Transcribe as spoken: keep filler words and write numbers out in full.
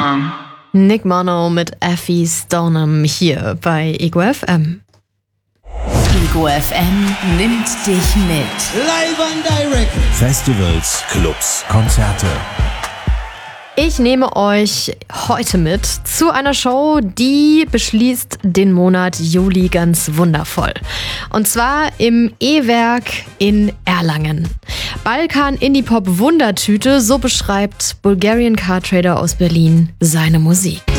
Stoneham. Nick Mono mit Effie Stoneham hier bei Ego F M. Ego F M nimmt dich mit. Live and direct. Festivals, Clubs, Konzerte. Ich nehme euch heute mit zu einer Show, die beschließt den Monat Juli ganz wundervoll. Und zwar im E-Werk in Erlangen. Balkan Indie-Pop Wundertüte, so beschreibt Bulgarian Car Trader aus Berlin seine Musik.